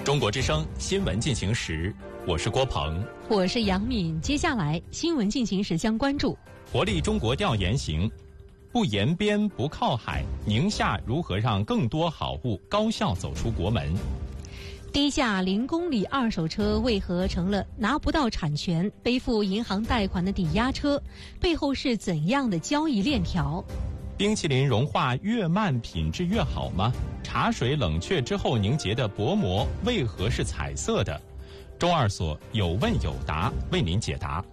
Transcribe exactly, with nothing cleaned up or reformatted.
中国之声新闻进行时，我是郭鹏， 我是杨敏。接下来新闻进行时将关注： 活力中国调研行，不沿边不靠海，宁夏如何让更多好物高效走出国门？ 低价零公里二手车为何成了拿不到产权、背负银行贷款的抵押车？背后是怎样的交易链条？ 冰淇淋融化越慢，品质越好吗？茶水冷却之后凝结的薄膜为何是彩色的？中二所有问有答为您解答。